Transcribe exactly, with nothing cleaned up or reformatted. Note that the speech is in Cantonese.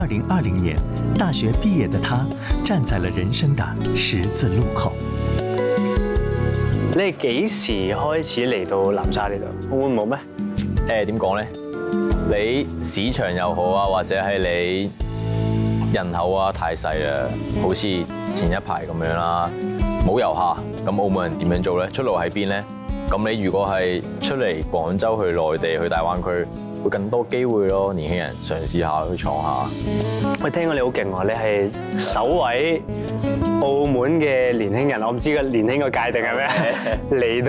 二零二零年，大學畢業的他站在了人生的十字路口。 你係幾時開始嚟到南沙呢度？澳門冇咩？ 誒點講咧？你市場又好啊，或者係你人口啊太細啊，好似前一排咁樣啦，冇遊客，咁澳門人點樣做咧？出路喺邊咧？咁你如果係出嚟廣州、去內地、去大灣區，會更多機會咯。年輕人嘗試下去闖下。 喂，聽講你好勁喎！你係首位澳門嘅年輕人，我唔知個年輕個界定係咩嚟到。